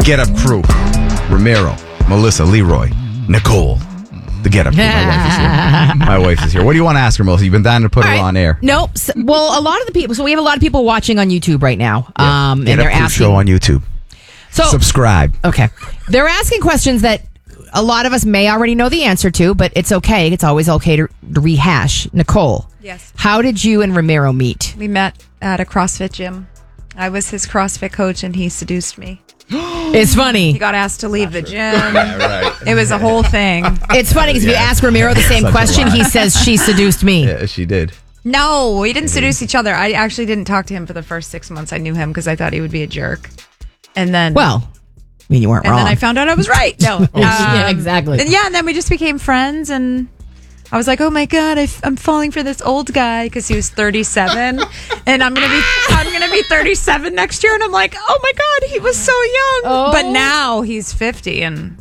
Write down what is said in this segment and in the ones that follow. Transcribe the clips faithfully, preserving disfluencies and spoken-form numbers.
Get Up crew. Ramiro, Melissa, Leroy, Nicole. The Get Up crew. My wife is here. My wife is here. What do you want to ask her, Melissa? You've been dying to put All her right. on air. Nope. So- well, a lot of the people. So we have a lot of people watching on YouTube right now. Yeah. Um, Get and Up they're crew asking. show on YouTube. So Subscribe. Okay. They're asking questions that a lot of us may already know the answer to, but it's okay. It's always okay to rehash. Nicole. Yes. How did you and Ramiro meet? We met at a CrossFit gym. I was his CrossFit coach, and he seduced me. It's funny. He got asked to leave the gym. Yeah, right. It was a whole thing. It's funny because if you Yeah. ask Ramiro the same Such a question, lie. he says she seduced me. Yeah, she did. No, we didn't seduce each other. I actually didn't talk to him for the first six months I knew him because I thought he would be a jerk. And then, Well, I mean, you weren't and wrong. then I found out I was right. No, um, yeah, exactly. And yeah, and then we just became friends, and I was like, oh my god, I f- I'm falling for this old guy because he was thirty-seven, and I'm gonna be I'm gonna be thirty-seven next year, and I'm like, oh my god, he was so young, Oh. but now he's fifty and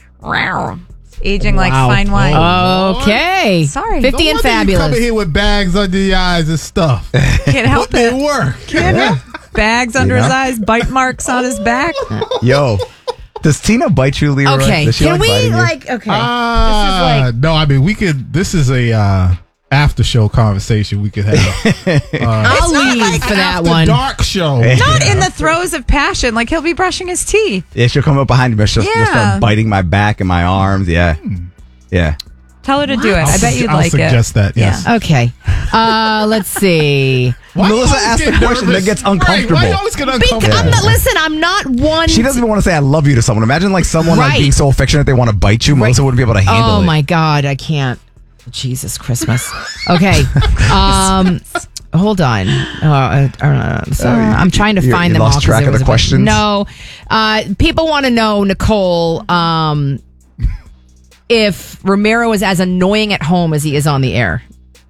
wow, aging like Wow. fine wine. Oh. Okay. Sorry. fifty No and wonder you fabulous. coming here with bags under your eyes and stuff. Can't help But it. they work. Can't help. Bags under You know? his eyes, bite marks on his back. Yo, does Tina bite you, Leroy? Okay. Does she Can like we, biting you? like, okay. Ah, like- no, I mean we could. This is a uh, after show conversation we could have. I'll not leave like for that After one. dark show. Not in the throes of passion. Like he'll be brushing his teeth. Yeah, she'll come up behind me. She'll, she'll Yeah. start biting my back and my arms. Yeah. Yeah. Tell her to do it. I'll I bet su- you'd I'll like suggest it. that. Yes. Yeah. Okay. Uh, let's see. Why you Melissa always asked get the question nervous? that gets Right, uncomfortable. why you always get Because uncomfortable? I'm not, listen, I'm not one. She doesn't even want to say I love you to someone. Imagine like someone like Right. being so affectionate they want to bite you. Melissa wouldn't be able to handle Oh it. my God, I can't. Jesus Christmas. Okay. Um, hold on. Uh, uh, so I'm trying to you- find you them lost all. 'cause track there of was the a bit- questions? No. Uh, people want to know, Nicole, um, if Ramiro is as annoying at home as he is on the air.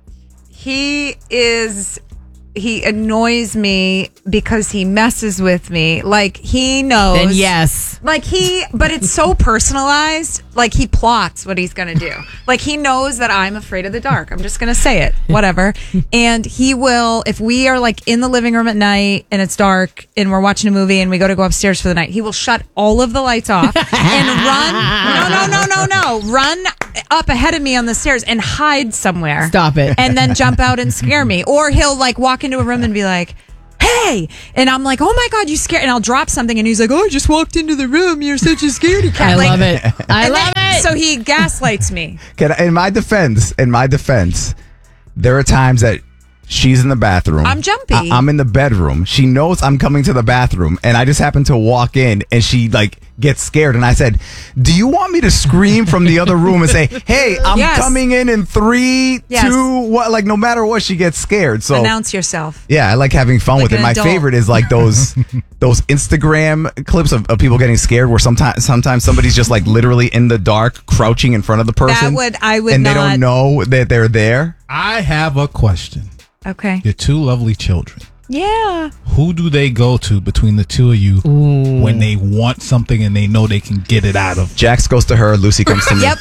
He is. He annoys me because he messes with me. Like he knows. Then yes. Like he, but it's so personalized. Like he plots what he's going to do. Like he knows that I'm afraid of the dark. I'm just going to say it, whatever. And he will, if we are like in the living room at night and it's dark and we're watching a movie and we go to go upstairs for the night, he will shut all of the lights off and run. No, no, no, no, no. Run up ahead of me on the stairs and hide somewhere. Stop it. And then jump out and scare me. Or he'll like walk into a room and be like, hey, and I'm like, oh my God, you scared, and I'll drop something and he's like, oh, I just walked into the room, you're such a scaredy cat. I Like, love it. I and love then- it. So he gaslights me. Can I- in my defense, in my defense, there are times that she's in the bathroom. I'm jumpy. I- I'm in the bedroom. She knows I'm coming to the bathroom, and I just happen to walk in, and she like gets scared. And I said, "Do you want me to scream from the other room and say, hey, I'm Yes. coming in in three, Yes. two, what?" Like no matter what, she gets scared. So Announce yourself. yeah, I like having fun Like with it. an My adult. favorite is like those those Instagram clips of, of people getting scared where sometimes sometimes somebody's just like literally in the dark, crouching in front of the person. would- I would and they not- don't know that they're there. I have a question. Okay. Your two lovely children. Yeah. Who do they go to between the two of you when they want something and they know they can get it out of? Jax goes to her, Lucy comes to me. Yep.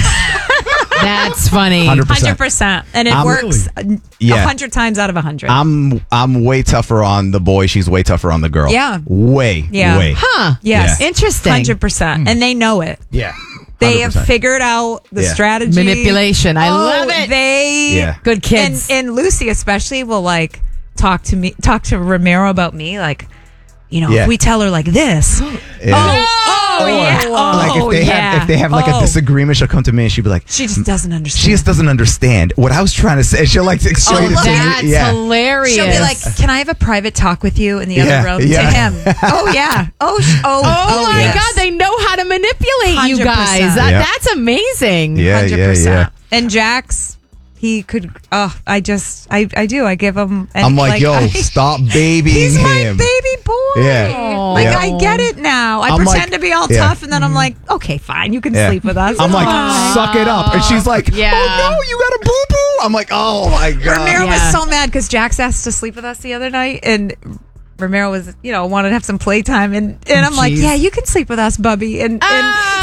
That's funny. one hundred percent. Hundred percent. And it I'm- works a Yeah. hundred times out of a hundred. I'm I'm way tougher on the boy. She's way tougher on the girl. Yeah. Way. Yeah. Way. Huh. Yes. Yeah. Interesting. Hundred percent. And they know it. Yeah. They have one hundred percent. figured out the Yeah. strategy. Manipulation. I Oh, love it. They Yeah. Good kids. And, and Lucy especially will like talk to me, talk to Ramiro about me, like, you know, Yeah. if we tell her like this. Yeah. Oh, oh yeah. Oh, Like if they yeah. have if they have like Oh. a disagreement, she'll come to me and she'll be like, She just doesn't understand. she just doesn't understand what I was trying to say. She'll like explain Oh, it to That's me. Yeah. hilarious. She'll be like, "Can I have a private talk with you in the Yeah, other room?" yeah. To him. Oh yeah. Oh sh- oh. Oh, my yes. God, they know how to manipulate you one hundred percent. guys. That, Yeah. That's amazing. Yeah, Hundred yeah, percent. yeah. And Jax, he could. Oh, I just, I, I do. I give him. And I'm like, yo, I- stop babying He's my him. baby boy. Yeah. Like Yeah. I get it now. I I'm pretend like- to be all yeah. tough, and then I'm like, okay, fine, you can Yeah. sleep with us. I'm It's like, fine. suck it up. And she's like, Yeah. oh no, you got a boo boo. I'm like, oh my God. Ramiro Yeah. was so mad because Jax asked to sleep with us the other night, and Ramiro was, you know, wanted to have some playtime, and, and I'm like, Jeez. yeah, you can sleep with us, Bubby, and, and Ah. so he's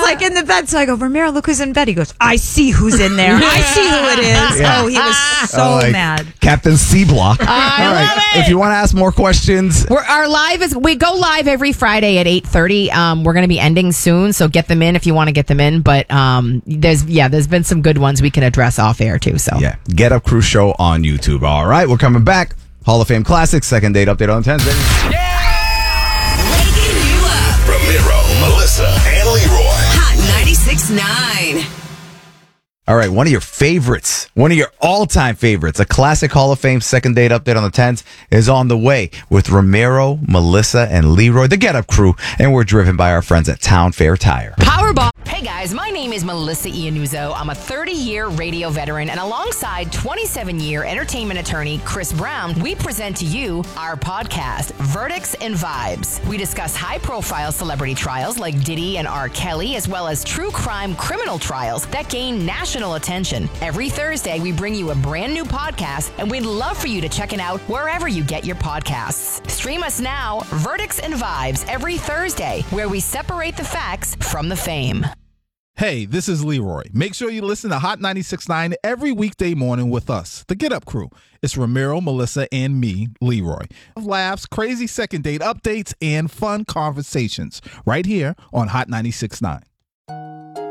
like in the bed. So I go, Ramiro, look who's in bed. He goes, I see who's in there. I see who it is. Yeah. Oh, he was so Oh, like mad. Captain C Block. I All love it. If you want to ask more questions, We're, our live is we go live every Friday at eight thirty. Um, we're going to be ending soon, so get them in if you want to get them in. But um, there's yeah, there's been some good ones we can address off air too. So yeah, Get Up Crew Show on YouTube. All right, we're coming back. Hall of Fame Classics, second date update on ten. Waking you up. Ramiro, Melissa, and Leroy. Hot ninety-six point nine. All right, one of your favorites, one of your all-time favorites, a classic Hall of Fame second date update on the tens is on the way with Ramiro, Melissa, and Leroy, the Get Up Crew, and we're driven by our friends at Town Fair Tire. Powerball. Hey guys, my name is Melissa Iannuzzo. I'm a thirty-year radio veteran, and alongside twenty-seven-year entertainment attorney Chris Brown, we present to you our podcast, Verdicts and Vibes. We discuss high-profile celebrity trials like Diddy and R. Kelly, as well as true crime criminal trials that gain national attention. Every Thursday, we bring you a brand new podcast, and we'd love for you to check it out wherever you get your podcasts. Stream us now, Verdicts and Vibes, every Thursday, where we separate the facts from the fame. Hey, this is Leroy. Make sure you listen to Hot ninety-six point nine every weekday morning with us, the Get Up Crew. It's Ramiro, Melissa, and me, Leroy. Laughs, crazy second date updates, and fun conversations right here on Hot ninety-six point nine.